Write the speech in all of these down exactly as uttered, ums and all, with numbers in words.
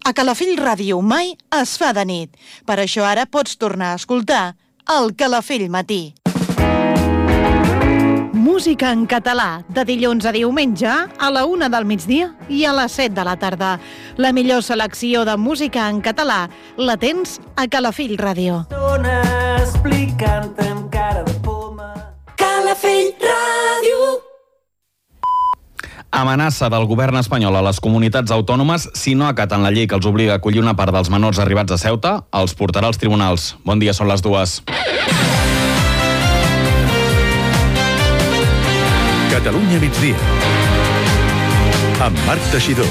A Calafell Ràdio mai es fa de nit. Per això ara pots tornar a escoltar el Calafell Matí. Música en català, de dilluns a diumenge, a la una del migdia i a les set de la tarda. La millor selecció de música en català la tens a Calafell Ràdio. Explicant-te amb cara de poma. Calafell Ràdio. Amenaça del govern espanyol a les comunitats autònomes si no acaten la llei que els obliga a acollir una part dels menors arribats a Ceuta, els portarà als tribunals. Bon dia, són les dues. Catalunya migdia amb Marc Teixidor.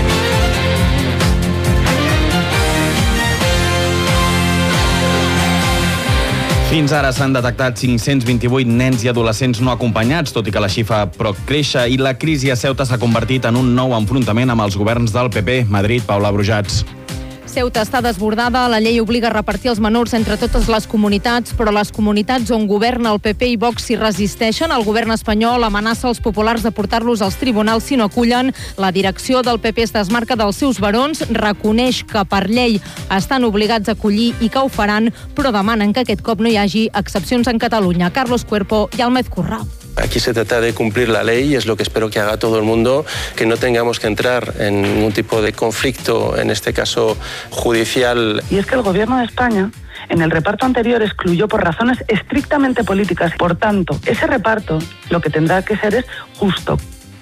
Fins ara s'han detectat cinc-cents vint-i-vuit nens i adolescents no acompanyats, tot i que la xifra pot créixer i la crisi a Ceuta s'ha convertit en un nou enfrontament amb els governs del P P. Madrid, Paula Brujats. Ceuta està desbordada, la llei obliga a repartir els menors entre totes les comunitats, però les comunitats on governa el P P i Vox s'hi resisteixen. El govern espanyol amenaça els populars de portar-los als tribunals si no acullen. La direcció del P P es desmarca dels seus barons, reconeix que per llei estan obligats a acollir i que ho faran, però demanen que aquest cop no hi hagi excepcions en Catalunya. Carlos Cuerpo i Almed Currao. Aquí se trata de cumplir la ley y es lo que espero que haga todo el mundo, que no tengamos que entrar en ningún tipo de conflicto, en este caso judicial. Y es que el gobierno de España en el reparto anterior excluyó por razones estrictamente políticas. Por tanto, ese reparto lo que tendrá que ser es justo.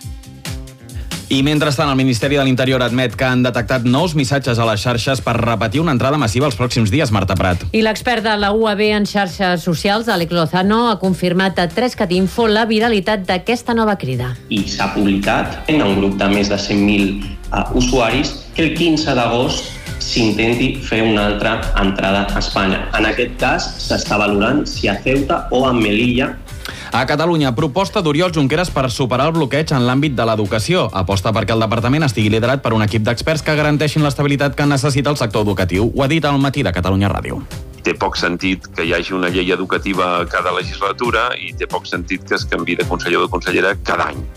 I mentrestant, el Ministeri de l'Interior admet que han detectat nous missatges a les xarxes per repetir una entrada massiva els pròxims dies, Marta Prat. I l'expert de la U A B en xarxes socials, Àlex Lozano, ha confirmat a tres cat info la viralitat d'aquesta nova crida. I s'ha publicat en un grup de més de cent mil uh, usuaris que el quinze d'agost s'intenti fer una altra entrada a Espanya. En aquest cas, s'està valorant si a Ceuta o a Melilla. A Catalunya, proposta d'Oriol Junqueras per superar el bloqueig en l'àmbit de l'educació. Aposta perquè el departament estigui liderat per un equip d'experts que garanteixin l'estabilitat que necessita el sector educatiu. Ho ha dit al matí de Catalunya Ràdio. Té poc sentit que hi hagi una llei educativa cada legislatura i té poc sentit que es canviï de conseller o de consellera cada any.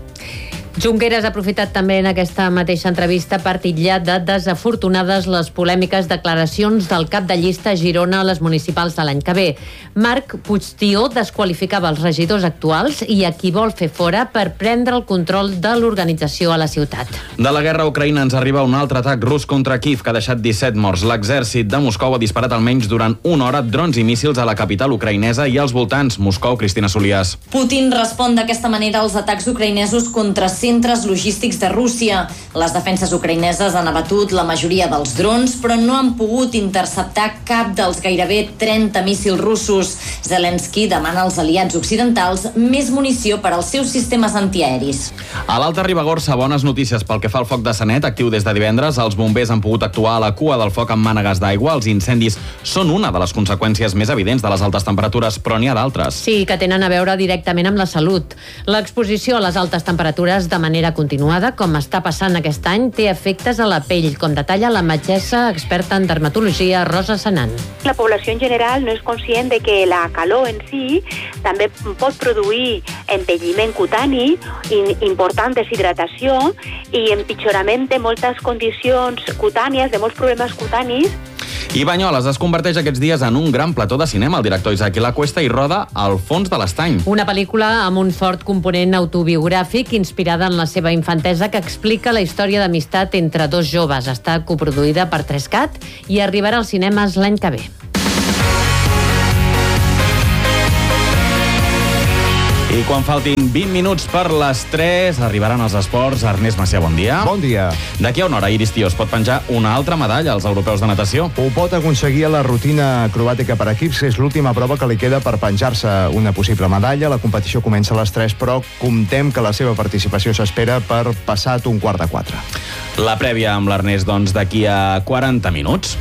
Junqueras ha aprofitat també en aquesta mateixa entrevista per titllar de desafortunades les polèmiques declaracions del cap de llista a Girona a les municipals de l'any que ve. Marc Puigtió desqualificava els regidors actuals i a qui vol fer fora per prendre el control de l'organització a la ciutat. De la guerra a Ucraïna ens arriba un altre atac rus contra Kiev que ha deixat disset morts. L'exèrcit de Moscou ha disparat almenys durant una hora drons i míssils a la capital ucraïnesa i als voltants. Moscou, Cristina Soliàs. Putin respon d'aquesta manera als atacs ucraïnesos contra centres logístics de Rússia. Les defenses ucraïneses han abatut la majoria dels drons, però no han pogut interceptar cap dels gairebé trenta míssils russos. Zelensky demana als aliats occidentals més munició per als seus sistemes antiaeris. A l'Alta Ribagorça, bones notícies pel que fa al foc de Sanet, actiu des de divendres. Els bombers han pogut actuar a la cua del foc amb mànegues d'aigua. Els incendis són una de les conseqüències més evidents de les altes temperatures, però n'hi ha d'altres. Sí, que tenen a veure directament amb la salut. L'exposició a les altes temperatures de manera continuada, com està passant aquest any, té efectes a la pell, com detalla la metgessa experta en dermatologia Rosa Senan. La població en general no és conscient de que la calor en si també pot produir envelliment cutani, important deshidratació i empitjorament de moltes condicions cutànies, de molts problemes cutanis. I Banyoles es converteix aquests dies en un gran plató de cinema. El director Isaac Lacuesta hi roda Al fons de l'estany. Una pel·lícula amb un fort component autobiogràfic inspirada en la seva infantesa que explica la història d'amistat entre dos joves. Està coproduïda per tres cat i arribarà als cinemes l'any que ve. I quan faltin vint minuts per les tres, arribaran els esports. Ernest Macià, bon dia. Bon dia. D'aquí a una hora, Iris Tió es pot penjar una altra medalla als europeus de natació. Ho pot aconseguir a la rutina acrobàtica per equips, que és l'última prova que li queda per penjar-se una possible medalla. La competició comença a les tres, però comptem que la seva participació s'espera per passat un quart de quatre. La prèvia amb l'Ernest, doncs, d'aquí a quaranta minuts.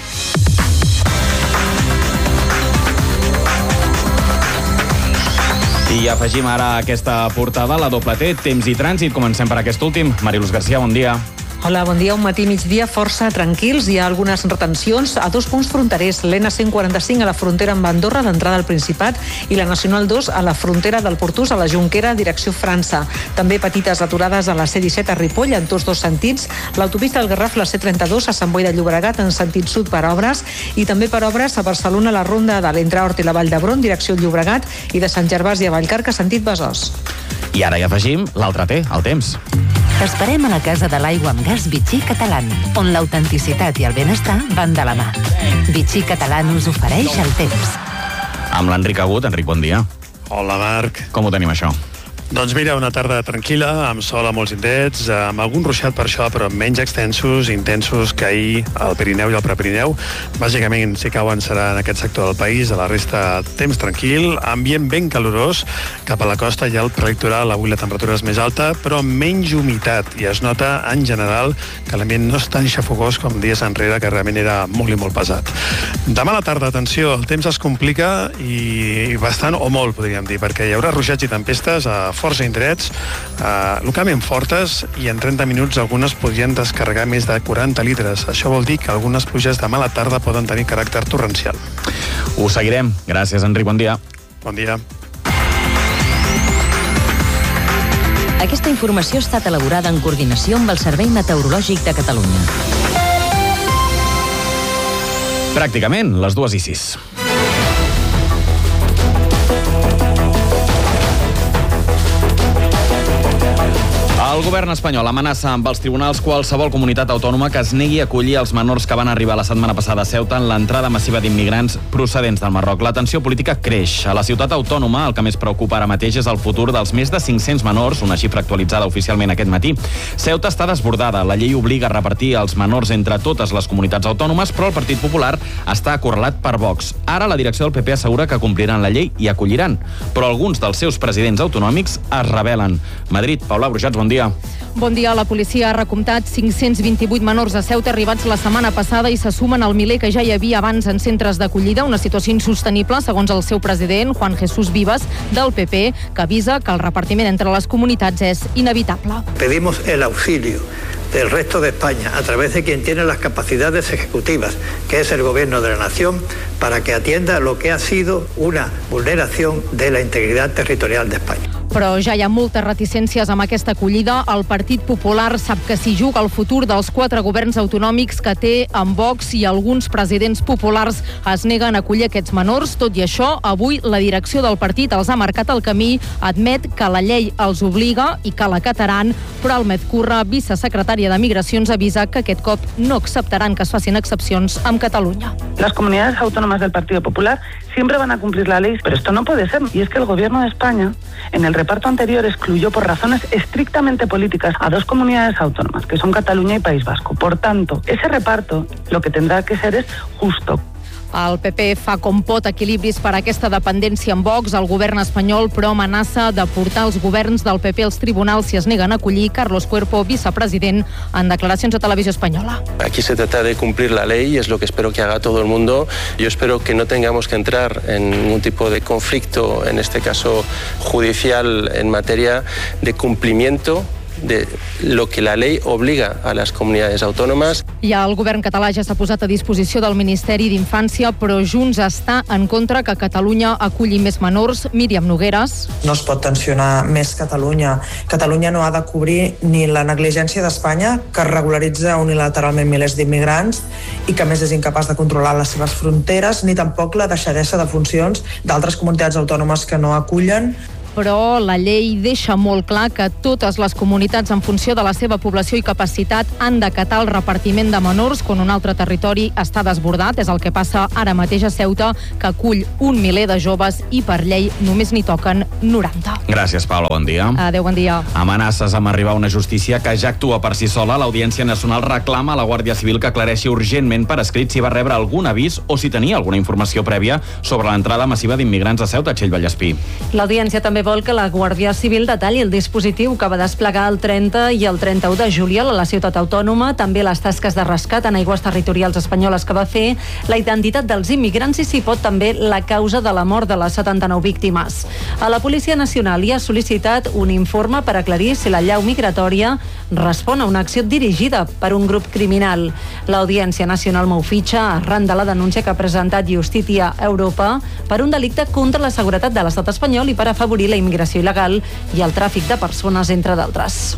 I afegim ara aquesta portada, la doble T, temps i trànsit. Comencem per aquest últim. Mariluz García, bon dia. Hola, bon dia. Un matí migdia força tranquils. Hi ha algunes retencions a dos punts fronterers, l'N cent quaranta-cinc a la frontera amb Andorra, d'entrada al Principat, i la Nacional dos a la frontera del Portús, a la Jonquera, direcció França. També petites aturades a la C disset a Ripoll, en tots dos sentits, l'autopista del Garraf, la C trenta-dos a Sant Boi de Llobregat, en sentit sud per obres, i també per obres a Barcelona, la ronda de l'Entre Hort i la Vall d'Hebron, direcció Llobregat, i de Sant Gervasi a Vallcarca, sentit Besòs. I ara hi afegim l'altre T, el temps. T'esperem a la Casa de l'Aigua amb Gas Vichy Catalán, on l'autenticitat i el benestar van de la mà. Vichy Catalán us ofereix el temps. Amb l'Enric Agut. Enric, bon dia. Hola, Marc. Com ho tenim, això? Doncs mira, una tarda tranquil·la, amb sol a molts indrets, amb algun ruixat per això, però menys extensos, intensos que ahir al Pirineu i al Prepirineu. Bàsicament, si cauen serà en aquest sector del país, a la resta temps tranquil, ambient ben calorós, cap a la costa i al prelitoral, avui la temperatura és més alta, però amb menys humitat, i es nota en general que l'ambient no és tan xafogós com dies enrere, que realment era molt i molt pesat. Demà a la tarda, atenció, el temps es complica i bastant o molt, podríem dir, perquè hi haurà ruixats i tempestes a força indrets, eh, localment fortes, i en trenta minuts algunes podrien descarregar més de quaranta litres. Això vol dir que algunes pluges demà a la tarda poden tenir caràcter torrencial. Ho seguirem. Gràcies, Enric. Bon dia. Bon dia. Aquesta informació ha estat elaborada en coordinació amb el Servei Meteorològic de Catalunya. Pràcticament les dues i sis. El govern espanyol amenaça amb els tribunals qualsevol comunitat autònoma que es negui a acollir els menors que van arribar la setmana passada a Ceuta en l'entrada massiva d'immigrants procedents del Marroc. La tensió política creix. A la ciutat autònoma el que més preocupa ara mateix és el futur dels més de cinc-cents menors, una xifra actualitzada oficialment aquest matí. Ceuta està desbordada. La llei obliga a repartir els menors entre totes les comunitats autònomes, però el Partit Popular està acorralat per Vox. Ara la direcció del P P assegura que compliran la llei i acolliran, però alguns dels seus presidents autonòmics es rebel·len. Madrid, Paula Brujats, bon dia. Bon dia. La policia ha recomptat cinc-cents vint-i-vuit menors a Ceuta arribats la setmana passada i se sumen al miler que ja hi havia abans en centres d'acollida, una situació insostenible, segons el seu president, Juan Jesús Vivas, del P P, que avisa que el repartiment entre les comunitats és inevitable. Pedimos el auxilio del resto de España, a través de quien tiene las capacidades ejecutivas, que es el Gobierno de la Nación, para que atienda lo que ha sido una vulneración de la integridad territorial de España. Però ja hi ha moltes reticències amb aquesta acollida. El Partit Popular sap que s'hi juga el futur dels quatre governs autonòmics que té amb Vox, i alguns presidents populars es neguen a acollir aquests menors. Tot i això, avui la direcció del partit els ha marcat el camí, admet que la llei els obliga i que l'acataran, però Almed Curra, vicesecretària de Migracions, avisa que aquest cop no acceptaran que es facin excepcions amb Catalunya. Las comunidades autónomas del Partido Popular siempre van a cumplir la ley, pero esto no puede ser. Y es que el Gobierno de España, en el reparto anterior, excluyó por razones estrictamente políticas a dos comunidades autónomas, que son Cataluña y País Vasco. Por tanto, ese reparto lo que tendrá que ser es justo. El P P fa com pot equilibris per a aquesta dependència amb Vox. El govern espanyol, però, amenaça de portar els governs del P P als tribunals si es neguen a acollir. Carlos Cuerpo, vicepresident, en declaracions a Televisió Espanyola. Aquí se trata de cumplir la ley y es lo que espero que haga todo el mundo. Yo espero que no tengamos que entrar en ningún tipo de conflicto, en este caso judicial, en materia de cumplimiento de lo que la ley obliga a las comunidades autónomas. I el govern català ja s'ha posat a disposició del Ministeri d'Infància, però Junts està en contra que Catalunya aculli més menors. Míriam Nogueres. No es pot tensionar més Catalunya. Catalunya no ha de cobrir ni la negligència d'Espanya, que regularitza unilateralment milers d'immigrants i que a més és incapaç de controlar les seves fronteres, ni tampoc la deixadesa de funcions d'altres comunitats autònomes que no acullen. Però la llei deixa molt clar que totes les comunitats, en funció de la seva població i capacitat, han d'acatar el repartiment de menors quan un altre territori està desbordat. És el que passa ara mateix a Ceuta, que acull un miler de joves i per llei només n'hi toquen noranta. Gràcies, Paula. Bon dia. Adéu, bon dia. Amenaces amb arribar a una justícia que ja actua per si sola. L'Audiència Nacional reclama a la Guàrdia Civil que aclareixi urgentment per escrit si va rebre algun avís o si tenia alguna informació prèvia sobre l'entrada massiva d'immigrants a Ceuta. Txell Vallespí. L'Audiència també també vol que la Guàrdia Civil detalli el dispositiu que va desplegar el trenta i el trenta-u de juliol a la ciutat autònoma, també les tasques de rescat en aigües territorials espanyoles que va fer, la identitat dels immigrants i, si pot, també la causa de la mort de les setanta-nou víctimes. A la Policia Nacional hi ha sol·licitat un informe per aclarir si la llau migratòria respon a una acció dirigida per un grup criminal. L'Audiència Nacional mou fitxa arran de la denúncia que ha presentat Justícia Europa per un delicte contra la seguretat de l'estat espanyol i per afavorir la immigració il·legal i el tràfic de persones, entre d'altres.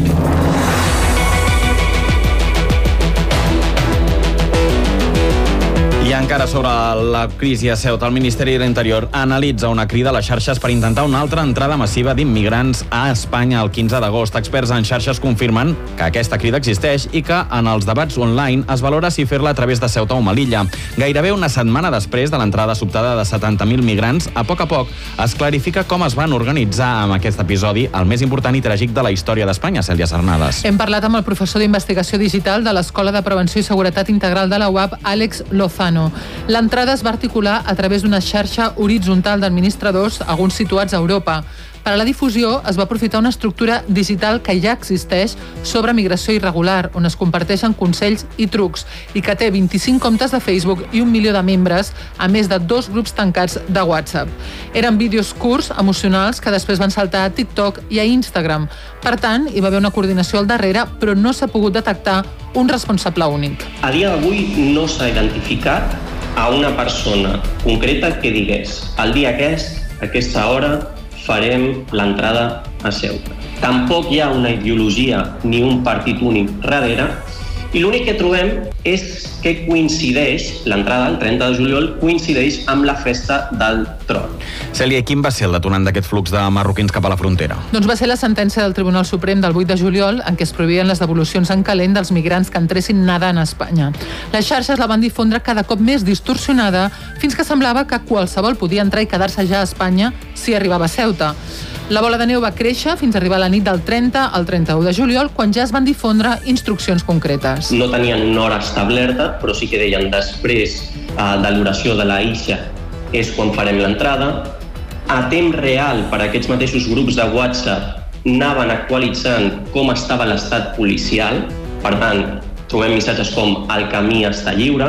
I encara sobre la crisi a Ceuta, el Ministeri de l'Interior analitza una crida a les xarxes per intentar una altra entrada massiva d'immigrants a Espanya el quinze d'agost. Experts en xarxes confirmen que aquesta crida existeix i que en els debats online es valora si fer-la a través de Ceuta o Melilla. Gairebé una setmana després de l'entrada sobtada de setanta mil migrants, a poc a poc es clarifica com es van organitzar amb aquest episodi, el més important i tràgic de la història d'Espanya. Cèlia Sarnades. Hem parlat amb el professor d'Investigació Digital de l'Escola de Prevenció i Seguretat Integral de la U A B, Àlex Lozano. L'entrada es va articular a través d'una xarxa horitzontal d'administradors, alguns situats a Europa. Per a la difusió es va aprofitar una estructura digital que ja existeix sobre migració irregular, on es comparteixen consells i trucs, i que té vint-i-cinc comptes de Facebook i un milió de membres, a més de dos grups tancats de WhatsApp. Eren vídeos curts, emocionals, que després van saltar a TikTok i a Instagram. Per tant, hi va haver una coordinació al darrere, però no s'ha pogut detectar un responsable únic. A dia d'avui no s'ha identificat a una persona concreta que digués el dia aquest, a aquesta hora, farem l'entrada a Ceuta. Tampoc hi ha una ideologia ni un partit únic darrere, i l'únic que trobem és que coincideix, l'entrada el trenta de juliol, coincideix amb la festa del tron. Cèlia, quin va ser el detonant d'aquest flux de marroquins cap a la frontera? Doncs va ser la sentència del Tribunal Suprem del vuit de juliol en què es prohibien les devolucions en calent dels migrants que entressin nedant a Espanya. Les xarxes la van difondre cada cop més distorsionada fins que semblava que qualsevol podia entrar i quedar-se ja a Espanya si arribava a Ceuta. La bola de neu va créixer fins a arribar a la nit del trenta al trenta-u de juliol, quan ja es van difondre instruccions concretes. No tenien una hora establerta, però sí que deien després uh, de l'oració de la Isha és quan farem l'entrada. A temps real, per a aquests mateixos grups de WhatsApp, anaven actualitzant com estava l'estat policial. Per tant, trobem missatges com el camí està lliure,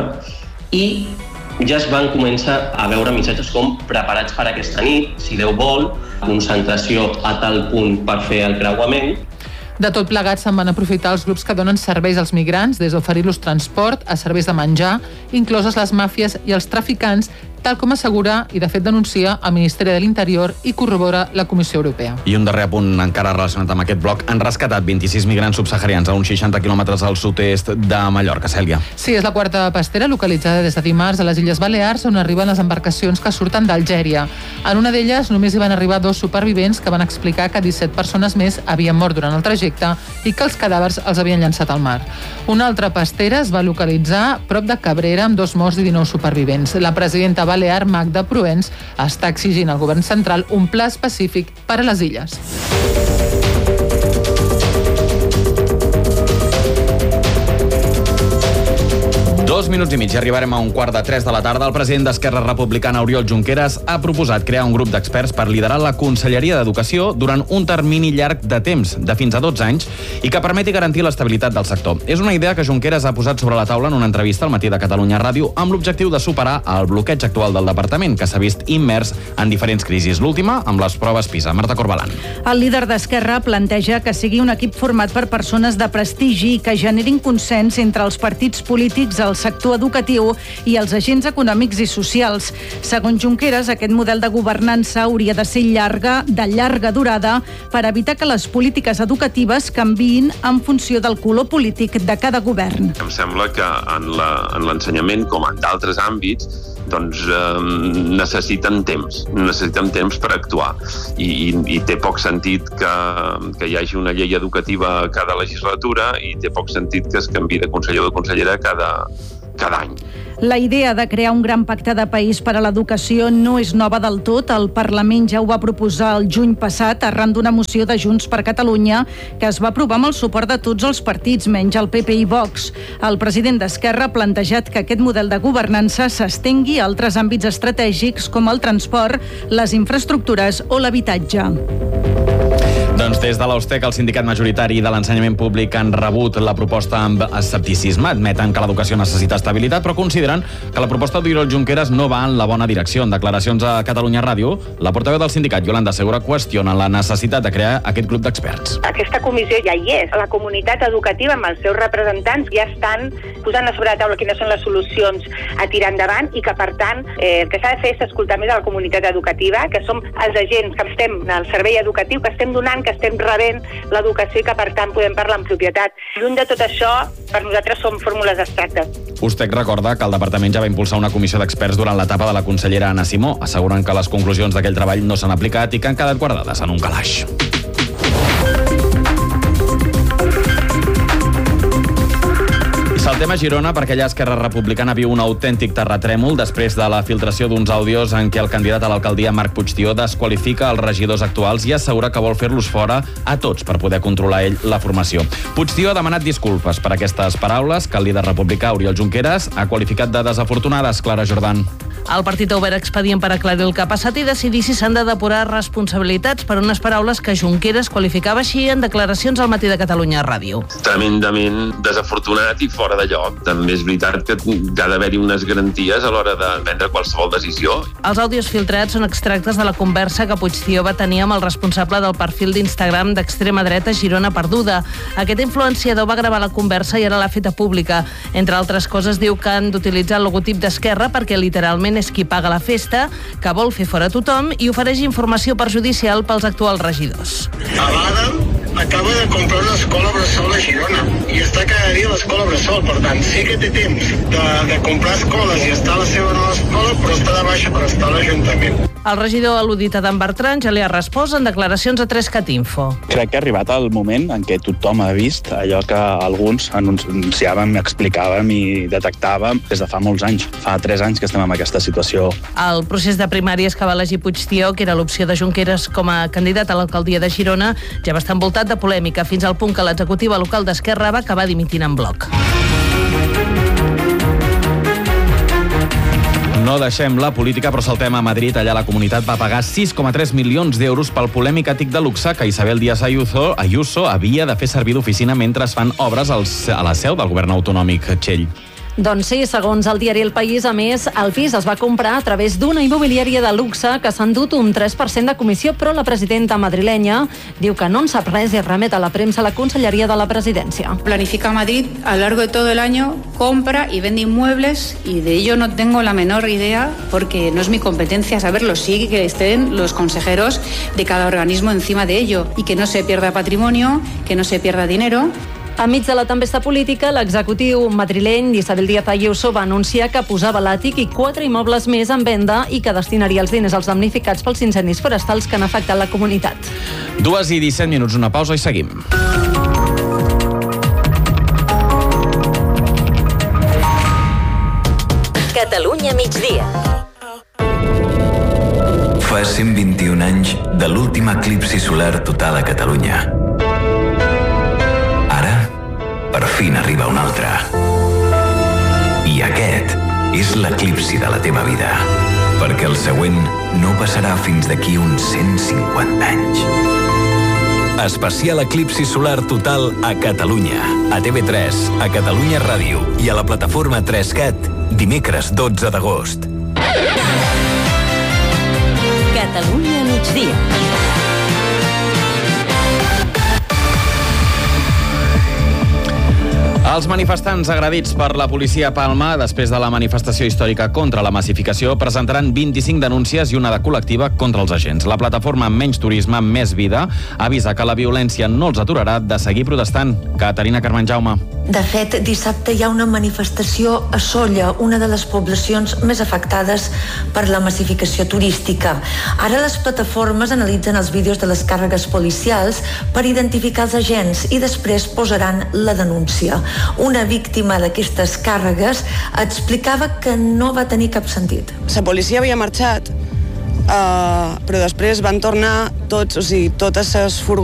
i ja es van començar a veure missatges com preparats per aquesta nit, si Déu vol, concentració a tal punt per fer el creuament. De tot plegat se'n van aprofitar els grups que donen serveis als migrants, des d'oferir-los transport a serveis de menjar, incloses les màfies i els traficants, tal com assegura i de fet denuncia el Ministeri de l'Interior i corrobora la Comissió Europea. I un darrer apunt encara relacionat amb aquest bloc. Han rescatat vint-i-sis migrants subsaharians a uns seixanta quilòmetres al sud-est de Mallorca. Cèlia. Sí, és la quarta pastera localitzada des de dimarts a les Illes Balears, on arriben les embarcacions que surten d'Algèria. En una d'elles només hi van arribar dos supervivents que van explicar que disset persones més havien mort durant el trajecte i que els cadàvers els havien llançat al mar. Una altra pastera es va localitzar prop de Cabrera amb dos morts i dinou supervivents. La presidenta Balear, Magda Proens, està exigint al govern central un pla específic per a les illes. Dos minuts i mig i arribarem a un quart de tres de la tarda. El president d'Esquerra Republicana, Oriol Junqueras, ha proposat crear un grup d'experts per liderar la Conselleria d'Educació durant un termini llarg de temps, de fins a dotze anys, i que permeti garantir l'estabilitat del sector. És una idea que Junqueras ha posat sobre la taula en una entrevista al Matí de Catalunya Ràdio amb l'objectiu de superar el bloqueig actual del departament, que s'ha vist immers en diferents crisis. L'última, amb les proves PISA. Marta Corbalan. El líder d'Esquerra planteja que sigui un equip format per persones de prestigi i que generin consens entre els partits polítics, el sector educatiu i els agents econòmics i socials. Segons Junqueras, aquest model de governança hauria de ser llarga, de llarga durada, per evitar que les polítiques educatives canviïn en funció del color polític de cada govern. Em sembla que en la, en l'ensenyament, com en d'altres àmbits, doncs eh, necessiten temps, necessiten temps per actuar. I, i, i té poc sentit que, que hi hagi una llei educativa cada legislatura i té poc sentit que es canviï de conseller o de consellera cada, cada any. La idea de crear un gran pacte de país per a l'educació no és nova del tot. El Parlament ja ho va proposar el juny passat arran d'una moció de Junts per Catalunya que es va aprovar amb el suport de tots els partits, menys el P P i Vox. El president d'Esquerra ha plantejat que aquest model de governança s'estengui a altres àmbits estratègics com el transport, les infraestructures o l'habitatge. Doncs des de l'Austec, el sindicat majoritari de l'ensenyament públic han rebut la proposta amb escepticisme. Admeten que l'educació necessita estabilitat, però consideren que la proposta d'Oriol Junqueras no va en la bona direcció. En declaracions a Catalunya Ràdio, la portaveu del sindicat, Yolanda Segura, qüestiona la necessitat de crear aquest grup d'experts. Aquesta comissió ja hi és. La comunitat educativa amb els seus representants ja estan posant a sobre la taula quines són les solucions a tirar endavant i que, per tant, eh, el que s'ha de fer és escoltar més a la comunitat educativa, que som els agents que estem al servei educatiu, que estem donant, que estem rebent l'educació i que, per tant, podem parlar amb propietat. Lluny de tot això, per nosaltres són fórmules abstractes. Ustec recorda que el departament ja va impulsar una comissió d'experts durant l'etapa de la consellera Anna Simó, asseguren que les conclusions d'aquell treball no s'han aplicat i que han quedat guardades en un calaix. Saltem a Girona perquè allà Esquerra Republicana viu un autèntic terratrèmol després de la filtració d'uns àudios en què el candidat a l'alcaldia Marc Puigtió desqualifica els regidors actuals i assegura que vol fer-los fora a tots per poder controlar ell la formació. Puigtió ha demanat disculpes per aquestes paraules que el líder republicà Oriol Junqueras ha qualificat de desafortunades. Clara Jordan. El partit ha obert expedient per aclarir el que ha passat i decidir si s'han de depurar responsabilitats per unes paraules que Junqueras qualificava així en declaracions al Matí de Catalunya Ràdio. Tremendament desafortunat i fora de lloc. També és veritat que ha d'haver-hi unes garanties a l'hora de prendre qualsevol decisió. Els àudios filtrats són extractes de la conversa que Puigtió va tenir amb el responsable del perfil d'Instagram d'extrema dreta Girona Perduda. Aquest influenciador va gravar la conversa i ara l'ha feta pública. Entre altres coses, diu que han d'utilitzar el logotip d'Esquerra perquè literalment és qui paga la festa, que vol fer fora tothom i ofereix informació perjudicial pels actuals regidors. L'Adam acaba de comprar una escola bressol a Girona i està cada dia a l'escola bressol, per tant, sí que té temps de, de comprar escoles i està a la seva nova escola, però està de baixa per estar a l'Ajuntament. El regidor al·ludit Adam Bertran ja li ha respost en declaracions a tres cat info. Crec que ha arribat el moment en què tothom ha vist allò que alguns anunciàvem, explicàvem i detectàvem des de fa molts anys. Fa tres anys que estem en aquesta situació. El procés de primàries que va elegir Puigtió, que era l'opció de Junqueras com a candidat a l'alcaldia de Girona, ja va estar envoltat de polèmica, fins al punt que l'executiva local d'Esquerra va acabar dimitint en bloc. No deixem la política, però saltem a Madrid. Allà la comunitat va pagar sis coma tres milions d'euros pel polèmic àtic de luxe que Isabel Díaz Ayuso, Ayuso havia de fer servir d'oficina mentre es fan obres als, a la seu del govern autonòmic Txell. Doncs sí, segons el diari El País, a més, el pis es va comprar a través d'una immobiliària de luxe que s'ha endut un tres per cent de comissió, però la presidenta madrilenya diu que no en sap res i remet a la premsa a la Conselleria de la Presidència. Planifica Madrid a lo largo de todo el año, compra y vende inmuebles y de ello no tengo la menor idea porque no es mi competencia saberlo. Sí que estén los consejeros de cada organismo encima de ello y que no se pierda patrimonio, que no se pierda dinero. Enmig de la tempesta política, l'executiu madrileny Isabel Díaz Ayuso va anunciar que posava l'àtic i quatre immobles més en venda i que destinaria els diners als damnificats pels incendis forestals que han afectat la comunitat. Dues i disset minuts, una pausa i seguim. Catalunya migdia. Fa cent vint-i-un anys de l'últim eclipsi solar total a Catalunya. Per fi n'arriba un altre. I aquest és l'eclipsi de la teva vida, perquè el següent no passarà fins d'aquí uns cent cinquanta anys. Especial eclipsi solar total a Catalunya, a T V tres, a Catalunya Ràdio i a la plataforma tres cat, dimecres dotze d'agost. Catalunya migdia. Els manifestants agredits per la policia a Palma després de la manifestació històrica contra la massificació presentaran vint-i-cinc denúncies i una de col·lectiva contra els agents. La plataforma Menys Turisme, Més Vida avisa que la violència no els aturarà de seguir protestant. Caterina Carmen Jaume. De fet, dissabte hi ha una manifestació a Sóller, una de les poblacions més afectades per la massificació turística. Ara les plataformes analitzen els vídeos de les càrregues policials per identificar els agents i després posaran la denúncia. una víctima d'aquestes càrregues, explicava que no va tenir cap sentit. La policia havia marxat, uh, però després van tornar tots, o sigui, totes les furgonetes